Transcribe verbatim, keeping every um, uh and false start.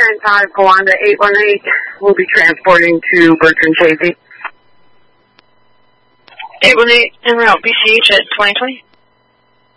nine five, Kawanda eight one eight. We'll be transporting to Bertrand Chazy. eight one eight, en route, B C H at twenty twenty.